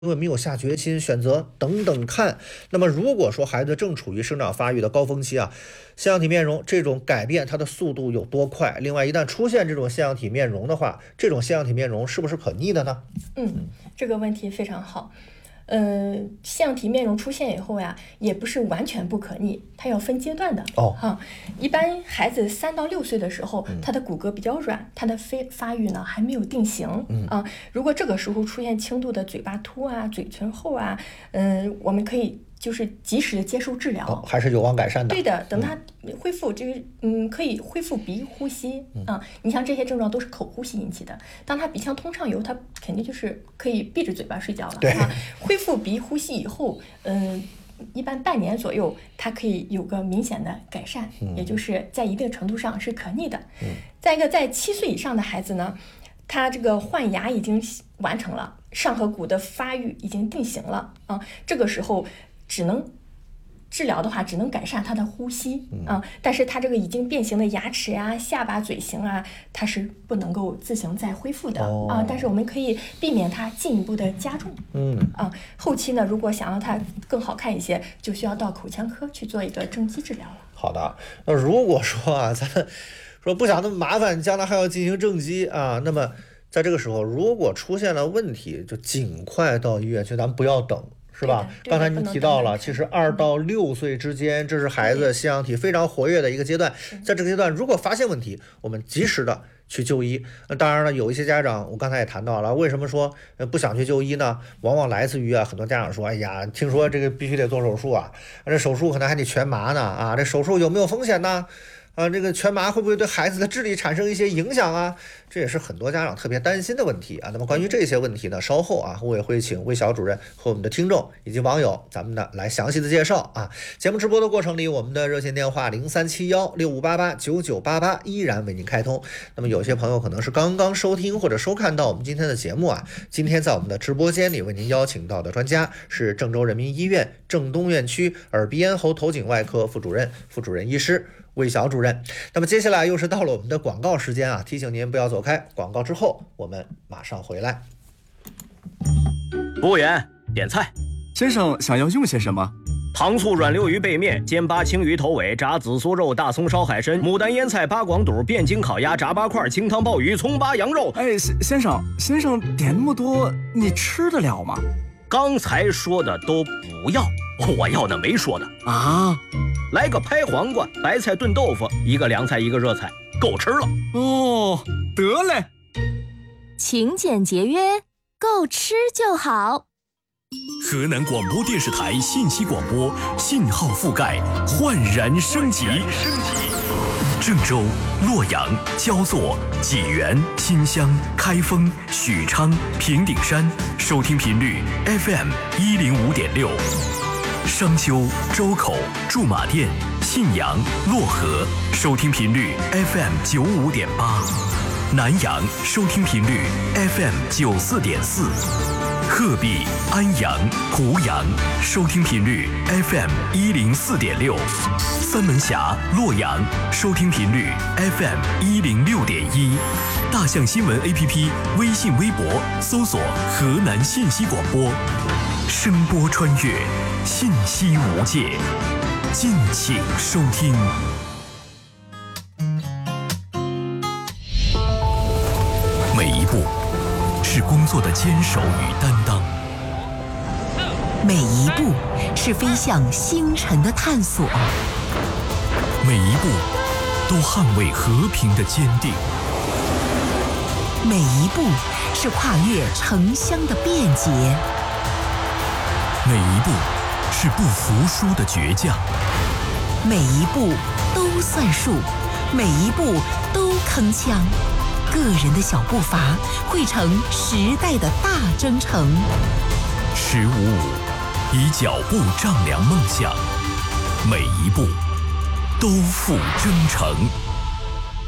因为没有下决心，选择等等看。那么如果说孩子正处于生长发育的高峰期啊，腺样体面容这种改变它的速度有多快？另外，一旦出现这种腺样体面容的话，这种腺样体面容是不是可逆的呢？ 这个问题非常好。腺样体面容出现以后呀，也不是完全不可逆，它要分阶段的。一般孩子3到6岁的时候，他的骨骼比较软，他的发育呢还没有定型。如果这个时候出现轻度的嘴巴凸啊、嘴唇厚啊，我们可以就是及时的接受治疗， 还是有望改善的。 对的，等他恢复可以恢复鼻呼吸你像这些症状都是口呼吸引起的，当他鼻腔通畅以后，他肯定就是可以闭着嘴巴睡觉了。恢复鼻呼吸以后，一般半年左右，它可以有个明显的改善，也就是在一定程度上是可逆的。再一个，在7岁以上的孩子呢，他这个换牙已经完成了，上颌骨的发育已经定型了这个时候治疗的话，只能改善他的呼吸但是他这个已经变形的牙齿呀、下巴、嘴型啊，它是不能够自行再恢复的但是我们可以避免它进一步的加重。后期呢，如果想让它更好看一些，就需要到口腔科去做一个正畸治疗了。 好的，那如果说咱说不想那么麻烦，将来还要进行正畸那么在这个时候，如果出现了问题，就尽快到医院去，咱们不要等。是吧？刚才您提到了，其实2到6岁之间，这是孩子腺样体非常活跃的一个阶段。在这个阶段，如果发现问题，我们及时的去就医。当然了，有一些家长，我刚才也谈到了，为什么说不想去就医呢？往往来自于很多家长说，哎呀，听说这个必须得做手术这手术可能还得全麻呢这手术有没有风险呢？这个全麻会不会对孩子的智力产生一些影响这也是很多家长特别担心的问题那么关于这些问题呢，稍后我也会请魏晓主任和我们的听众以及网友咱们呢来详细的介绍节目直播的过程里，我们的热线电话037165889988依然为您开通。那么有些朋友可能是刚刚收听或者收看到我们今天的节目今天在我们的直播间里为您邀请到的专家是郑州人民医院郑东院区耳鼻咽喉头颈外科副主任医师魏晓主任。那么接下来又是到了我们的广告时间提醒您不要走开，广告之后我们马上回来。 服务员，点菜。 先生想要用些什么？ 糖醋软溜鱼背面、煎八青鱼头尾、炸紫苏肉、大葱烧海参、牡丹腌菜、八广肚、汴京烤鸭、炸八块、清汤鲍鱼、葱八羊肉。 先生点那么多，你吃得了吗？ 刚才说的都不要，我要的没说的来个拍黄瓜、白菜炖豆腐，一个凉菜一个热菜，够吃了。 得嘞。 勤俭节约，够吃就好。 河南广播电视台信息广播信号覆盖焕然升级。郑州、洛阳、焦作、济源、新乡、开封、许昌、平顶山收听频率 FM105.6。商丘、周口、驻马店、信阳、漯河收听频率 FM95.8， 南阳收听频率 FM94.4， 鹤壁、安阳、湖阳收听频率 FM104.6， 三门峡、洛阳收听频率 FM106.1， 大象新闻 APP 微信微博搜索河南信息广播，声波穿越，信息无界，敬请收听。每一步是工作的坚守与担当， 每一步是飞向星辰的探索， 每一步都捍卫和平的坚定， 每一步是跨越城乡的便捷， 每一步是不服输的倔强， 每一步都算数，每一步都铿锵。个人的小步伐汇成时代的大征程。 1055以脚步丈量梦想，每一步都付征程。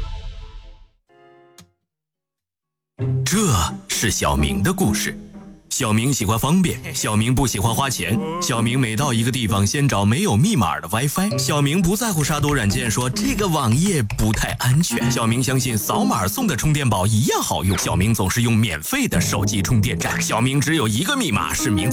这是小明的故事。 小明喜欢方便，小明不喜欢花钱，小明每到一个地方先找没有密码的 WiFi， 小明不在乎杀毒软件说这个网页不太安全，小明相信扫码送的充电宝一样好用，小明总是用免费的手机充电站，小明只有一个密码是名